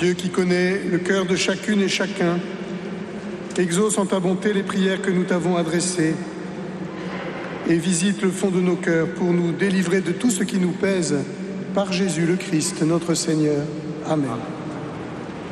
Dieu qui connaît le cœur de chacune et chacun, exauce en ta bonté les prières que nous t'avons adressées et visite le fond de nos cœurs pour nous délivrer de tout ce qui nous pèse par Jésus le Christ, notre Seigneur. Amen.